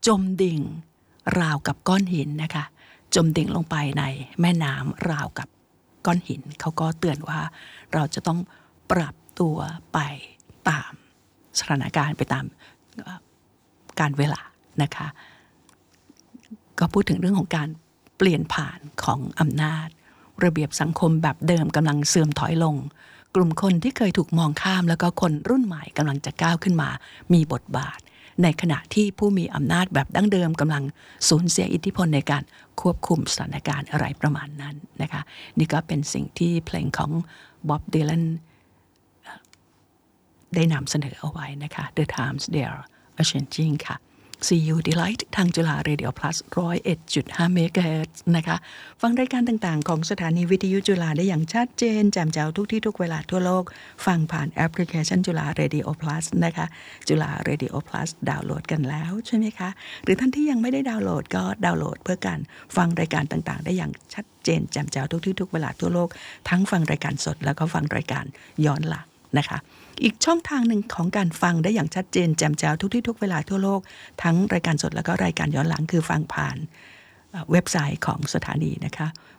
จมดิ่งราวกับก้อนหินนะคะจมดิ่งลงไปในแม่น้ำราวกับก้อนหินเขาก็เตือนว่าเราจะต้องปรับตัวไปตามสถานการณ์ไปตามการเวลานะคะก็พูดถึงเรื่องของการเปลี่ยนผ่านของอำนาจระเบียบสังคมแบบเดิมกำลังเสื่อมถอยลงกลุ่มคนที่เคยถูกมองข้ามแล้วก็คนรุ่นใหม่กำลังจะก้าวขึ้นมามีบทบาทในขณะที่ผู้มีอำนาจแบบดั้งเดิมกำลังสูญเสียอิทธิพลในการควบคุมสถานการณ์อะไรประมาณนั้นนะคะนี่ก็เป็นสิ่งที่เพลงของบ๊อบดีแลนได้นำเสนอเอาไว้นะคะ The Times They Are Changing ค่ะ See You Delight ทางจุฬา Radio Plus 101.5 MHz นะคะฟังรายการต่างๆของสถานีวิทยุจุฬาได้อย่างชัดเจนแจ่มแจ๋วทุกที่ทุกเวลาทั่วโลกฟังผ่านแอปพลิเคชันจุฬา Radio Plus นะคะจุฬา Radio Plus ดาวน์โหลดกันแล้วใช่ไหมคะหรือท่านที่ยังไม่ได้ดาวน์โหลดก็ดาวน์โหลดเพื่อการฟังรายการต่างๆได้อย่างชัดเจนแจ่มแจ๋วทุกที่ทุกเวลาทั่วโลกทั้งฟังรายการสดแล้วก็ฟังรายการย้อนหลังนะคะอีกช่องทางหนึ่งของการฟังได้อย่างชัดเจนแจ่มแจ๋วทุกที่ทุกเวลาทั่วโลกทั้งรายการสดแล้วก็รายการย้อนหลังคือฟังผ่านเว็บไซต์ของสถานีนะคะ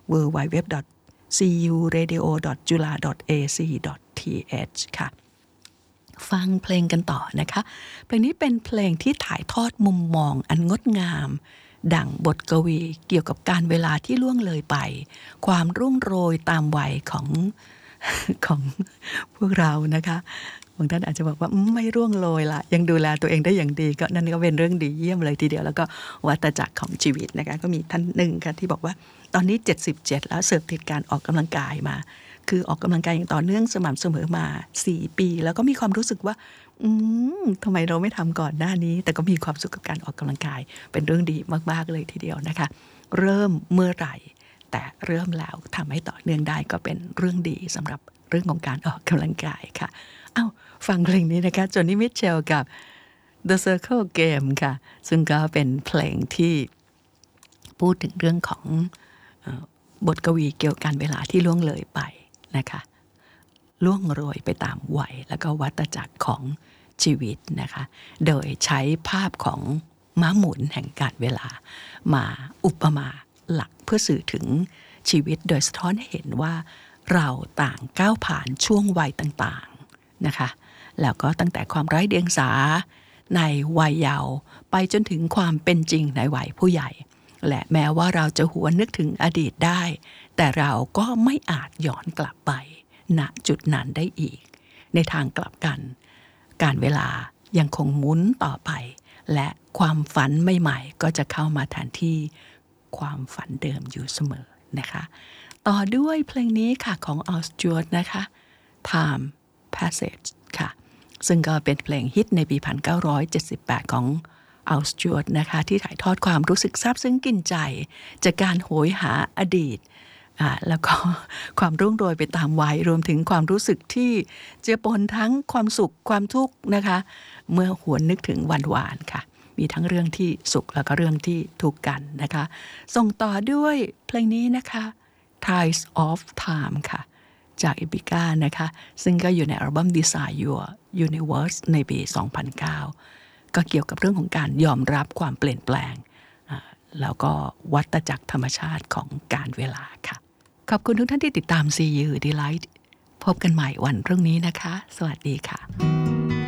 www.curadio.jula.ac.th ค่ะฟังเพลงกันต่อนะคะเพลงนี้เป็นเพลงที่ถ่ายทอดมุมมองอันงดงามดั่งบทกวีเกี่ยวกับการเวลาที่ล่วงเลยไปความรุ่งโรยตามวัยของพวกเรานะคะบางท่านอาจจะบอกว่าไม่ร่วงโรยละยังดูแลตัวเองได้อย่างดีก็นั่นก็เป็นเรื่องดีเยี่ยมเลยทีเดียวแล้วก็วัฏจักรของชีวิตนะคะก็มีท่านหนึ่งค่ะที่บอกว่าตอนนี้77แล้วเสพติดการออกกำลังกายมาคือออกกำลังกายอย่างต่อเนื่องสม่ำเสมอมา4 ปีแล้วก็มีความรู้สึกว่าทำไมเราไม่ทำก่อนหน้านี้แต่ก็มีความสุขกับการออกกำลังกายเป็นเรื่องดีมากๆเลยทีเดียวนะคะเริ่มเมื่อไหร่แต่เริ่มแล้วทำให้ต่อเนื่องได้ก็เป็นเรื่องดีสำหรับเรื่องของการออกกำลังกายค่ะฟังเพลงนี้นะคะจอห์นนี่มิทเชลกับ The Circle Game ค่ะซึ่งก็เป็นเพลงที่พูดถึงเรื่องของบทกวีเกี่ยวกับเวลาที่ล่วงเลยไปนะคะล่วงโรยไปตามวัยแล้วก็วัฏจักรของชีวิตนะคะโดยใช้ภาพของม้าหมุนแห่งกาลเวลามาอุปมาหลักเพื่อสื่อถึงชีวิตโดยสะท้อนให้เห็นว่าเราต่างก้าวผ่านช่วงวัยต่างๆนะคะแล้วก็ตั้งแต่ความไร้เดียงสาในวัยเยาว์ไปจนถึงความเป็นจริงในวัยผู้ใหญ่และแม้ว่าเราจะหวนนึกถึงอดีตได้แต่เราก็ไม่อาจย้อนกลับไปณจุดนั้นได้อีกในทางกลับกันการเวลายังคงหมุนต่อไปและความฝันใหม่ๆก็จะเข้ามาแทนที่ความฝันเดิมอยู่เสมอนะคะต่อด้วยเพลงนี้ค่ะของอัลสจวตนะคะ Time Passage ค่ะซึ่งก็เป็นเพลงฮิตในปี 1978 ของอัลสจวตนะคะที่ถ่ายทอดความรู้สึกซาบซึ้งกินใจจากการโหยหาอดีตแล้วก็ความรุ่งโรยไปตามวัยรวมถึงความรู้สึกที่เจือปนทั้งความสุขความทุกข์นะคะเมื่อหวนนึกถึงวันวานค่ะมีทั้งเรื่องที่สุขแล้วก็เรื่องที่ทุกข์กันนะคะส่งต่อด้วยเพลงนี้นะคะ Tides of Time ค่ะจากอิปิก้านะคะซึ่งก็อยู่ในอัลบั้ม Design Your Universe ในปี 2009 ก็เกี่ยวกับเรื่องของการยอมรับความเปลี่ยนแปลงแล้วก็วัฏจักรธรรมชาติของการเวลาค่ะขอบคุณทุกท่านที่ติดตาม See You Delight พบกันใหม่วันพรุ่งนี้นะคะสวัสดีค่ะ